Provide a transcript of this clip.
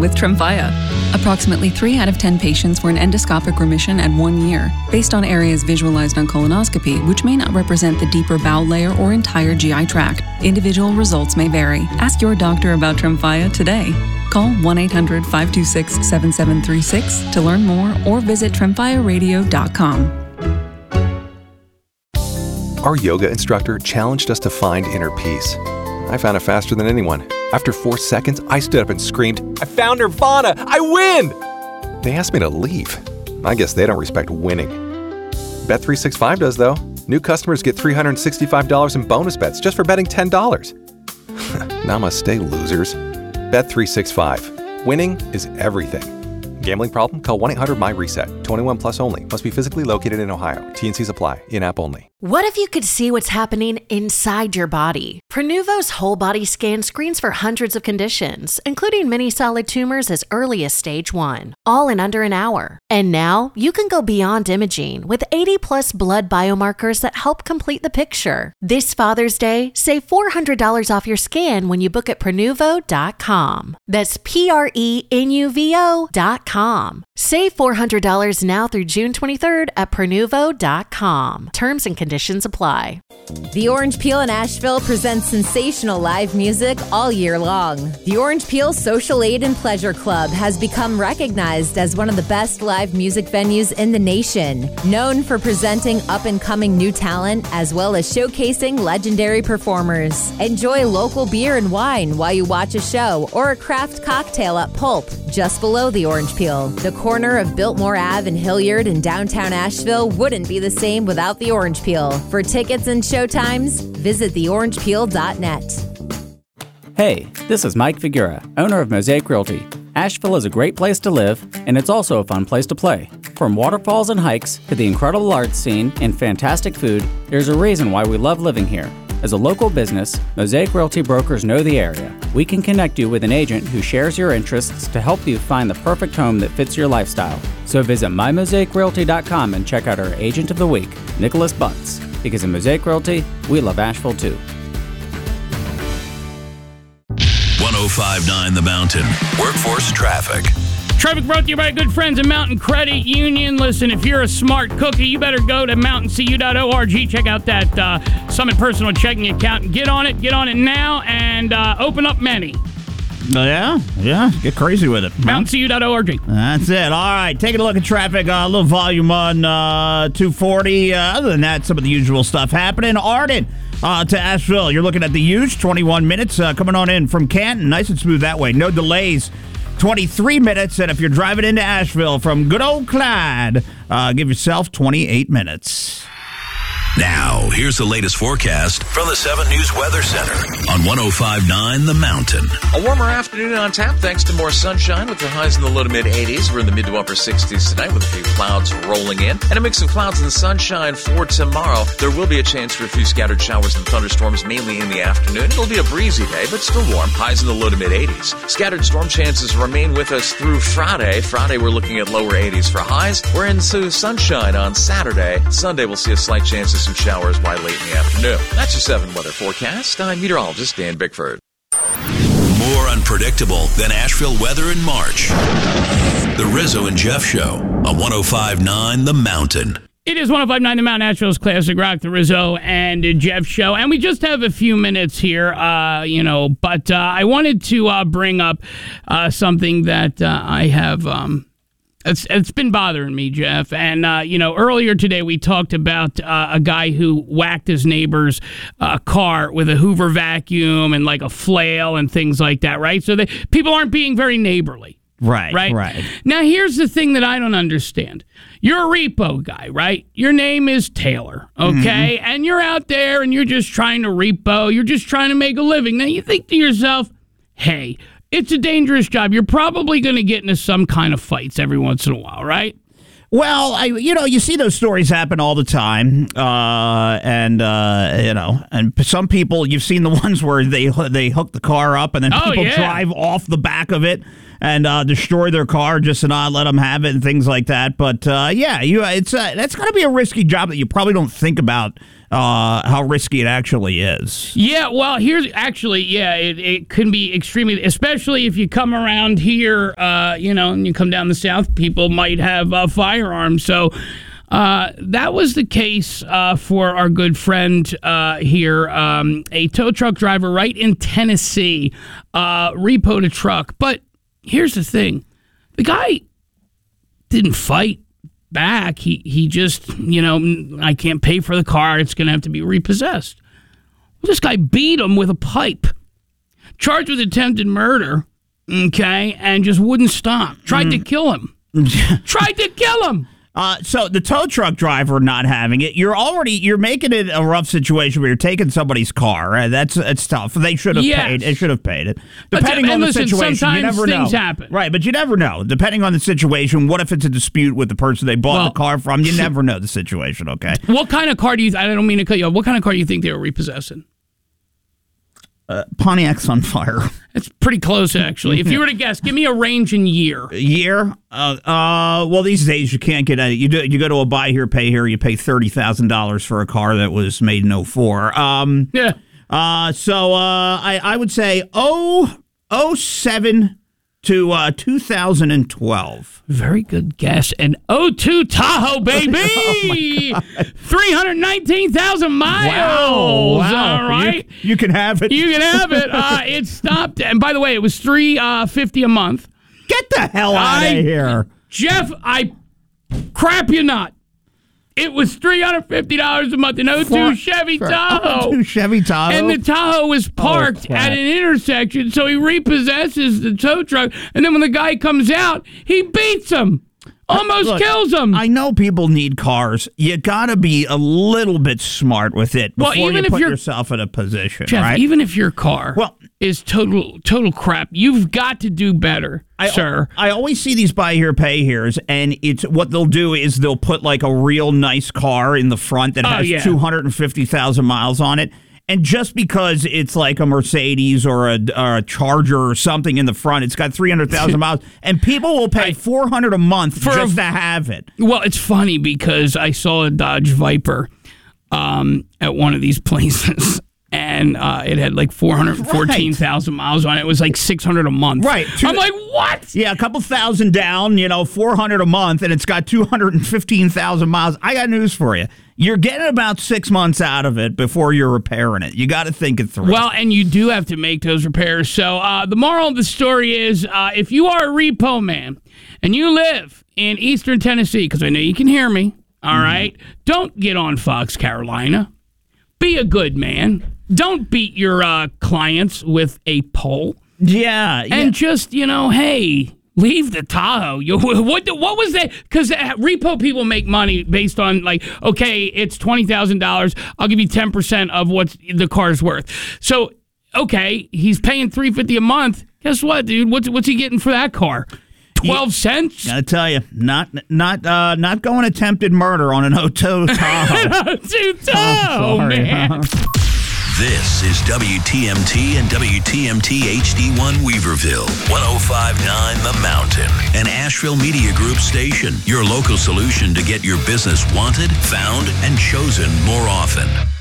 with Tremfya. Approximately 3 out of 10 patients were in endoscopic remission at 1 year, based on areas visualized on colonoscopy, which may not represent the deeper bowel layer or entire GI tract. Individual results may vary. Ask your doctor about Tremfya today. Call 1-800-526-7736 to learn more or visit tremfyaradio.com. Our yoga instructor challenged us to find inner peace. I found it faster than anyone. After 4 seconds, I stood up and screamed, "I found Nirvana! I win!" They asked me to leave. I guess they don't respect winning. Bet365 does, though. New customers get $365 in bonus bets just for betting $10. Namaste, losers. Bet365. Winning is everything. Gambling problem? Call 1-800-MY-RESET. 21 plus only. Must be physically located in Ohio. T&Cs apply. In-app only. What if you could see what's happening inside your body? Prenuvo's whole body scan screens for hundreds of conditions, including many solid tumors as early as stage 1, all in under an hour. And now you can go beyond imaging with 80+ blood biomarkers that help complete the picture. This Father's Day, save $400 off your scan when you book at Prenuvo.com. That's Prenuvo.com. Save $400 now through June 23rd at Prenuvo.com. Terms and conditions apply. The Orange Peel in Asheville presents sensational live music all year long. The Orange Peel Social Aid and Pleasure Club has become recognized as one of the best live music venues in the nation, known for presenting up-and-coming new talent as well as showcasing legendary performers. Enjoy local beer and wine while you watch a show or a craft cocktail at Pulp, just below the Orange Peel. The corner of Biltmore Ave and Hilliard in downtown Asheville wouldn't be the same without the Orange Peel. For tickets and showtimes, visit theorangepeel.net. Hey, this is Mike Figura, owner of Mosaic Realty. Asheville is a great place to live, and it's also a fun place to play. From waterfalls and hikes to the incredible art scene and fantastic food, there's a reason why we love living here. As a local business, Mosaic Realty brokers know the area. We can connect you with an agent who shares your interests to help you find the perfect home that fits your lifestyle. So visit mymosaicrealty.com and check out our Agent of the Week, Nicholas Butts. Because in Mosaic Realty, we love Asheville too. 105.9 The Mountain. Workforce traffic. Traffic brought to you by good friends at Mountain Credit Union. Listen, if you're a smart cookie, you better go to mountaincu.org. Check out that Summit Personal Checking Account and get on it now, and open up many. Yeah, get crazy with it. mountaincu.org. That's it. All right, taking a look at traffic. A little volume on 240. Other than that, some of the usual stuff happening. Arden to Asheville. You're looking at the huge 21 minutes coming on in from Canton. Nice and smooth that way. No delays. 23 minutes, and if you're driving into Asheville from good old Clyde, give yourself 28 minutes. Now, here's the latest forecast from the 7 News Weather Center on 105.9 The Mountain. A warmer afternoon on tap thanks to more sunshine with the highs in the low to mid 80s. We're in the mid to upper 60s tonight with a few clouds rolling in and a mix of clouds and sunshine for tomorrow. There will be a chance for a few scattered showers and thunderstorms mainly in the afternoon. It'll be a breezy day, but still warm. Highs in the low to mid 80s. Scattered storm chances remain with us through Friday. Friday, we're looking at lower 80s for highs. We're into sunshine on Saturday. Sunday, we'll see a slight chance of some showers by late in the afternoon. That's your 7 weather forecast. I'm meteorologist Dan Bickford. More unpredictable than Asheville weather in March. The Rizzo and Jeff Show on 105.9 The Mountain. It is 105.9 The Mountain, Asheville's Classic Rock, the Rizzo and Jeff Show. And we just have a few minutes here, but I wanted to bring up something that I have... It's been bothering me, Jeff. And, earlier today we talked about a guy who whacked his neighbor's car with a Hoover vacuum and like a flail and things like that, right? So people aren't being very neighborly. Right. Now, here's the thing that I don't understand. You're a repo guy, right? Your name is Taylor, okay? Mm-hmm. And you're out there and you're just trying to repo. You're just trying to make a living. Now, you think to yourself, hey, it's a dangerous job. You're probably going to get into some kind of fights every once in a while, right? Well, you see those stories happen all the time, and some people, you've seen the ones where they hook the car up and then people drive off the back of it and destroy their car just to not let them have it and things like that. But that's got to be a risky job that you probably don't think about how risky it actually is. Yeah, well, it can be extremely, especially if you come around here, and you come down the south, people might have firearms. So that was the case for our good friend here, a tow truck driver right in Tennessee, repoed a truck. But here's the thing. The guy didn't fight back. He just, I can't pay for the car. It's going to have to be repossessed. Well, this guy beat him with a pipe. Charged with attempted murder, okay, and just wouldn't stop. Tried to kill him. So the tow truck driver not having it, you're making it a rough situation where you're taking somebody's car. That's tough. They should have paid. They should have paid it. Depending on the situation, you never know. Things happen. Right, but you never know. Depending on the situation, what if it's a dispute with the person they bought the car from? You never know the situation. Okay. What kind of car do you? I don't mean to cut you off. What kind of car do you think they were repossessing? Pontiac Sunfire. It's pretty close, actually. If you were to guess, give me a range in year. Year? Well, these days you can't get any. You go to a buy here, pay here. You pay $30,000 for a car that was made in 2004. So I would say 07 to 2012. Very good guess. An 02 Tahoe, baby! 319,000 miles. Wow. All right. You can have it. You can have it. It stopped. And by the way, it was $350 a month. Get the hell out of here. Jeff, I crap you not. It was $350 a month in 02 Chevy Tahoe. 02 Chevy Tahoe. And the Tahoe was parked at an intersection, so he repossesses the tow truck. And then when the guy comes out, he beats him. Almost kills him. I know people need cars. You got to be a little bit smart with it before you put yourself in a position, Jeff, right? Even if your car is total crap, you've got to do better, sir. I always see these buy here, pay here's, and it's what they'll do is they'll put like a real nice car in the front that has 250,000 miles on it. And just because it's like a Mercedes or a Charger or something in the front, it's got 300,000 miles, and people will pay $400 a month just to have it. Well, it's funny because I saw a Dodge Viper at one of these places, and it had like 414,000 miles on it. It was like $600 a month. Right. I'm like, what? Yeah, a couple thousand down, $400 a month, and it's got 215,000 miles. I got news for you. You're getting about 6 months out of it before you're repairing it. You got to think it through. Well, and you do have to make those repairs. So the moral of the story is if you are a repo man and you live in Eastern Tennessee, because I know you can hear me, all right, don't get on Fox Carolina. Be a good man. Don't beat your clients with a pole. Yeah. And just, hey, leave the Tahoe. What was that? Because repo people make money based on okay, it's $20,000. I'll give you 10% of what the car's worth. So, okay, he's paying $350 a month. Guess what, dude? What's he getting for that car? 12 cents? Gotta tell you, not going attempted murder on an 02 Tahoe. 02 Tahoe, man. This is WTMT and WTMT HD1 Weaverville, 105.9 The Mountain, an Asheville Media Group station, your local solution to get your business wanted, found, and chosen more often.